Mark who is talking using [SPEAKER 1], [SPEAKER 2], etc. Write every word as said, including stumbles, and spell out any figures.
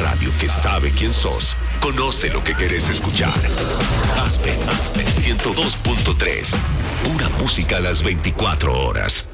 [SPEAKER 1] radio que sabe quién sos, conoce lo que querés escuchar. Aspen, Aspen ciento dos punto tres. Pura música a las veinticuatro horas.